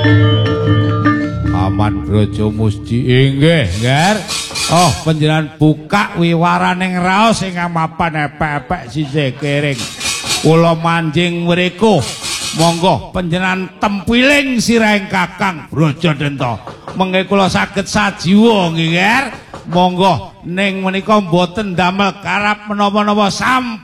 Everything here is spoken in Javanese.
Aman Brojo Musti inggih, Nger. Oh, panjenengan buka wiwaraning raos ingkang mapan epek-epek sisih kering. Kula manjing mriku. Monggo panjenengan tempiling sirahing Kakang Brajadenta. Mengke kula saged sajiwa nggih, Nger. Monggo ning menika mboten damel karap menapa-napa sampun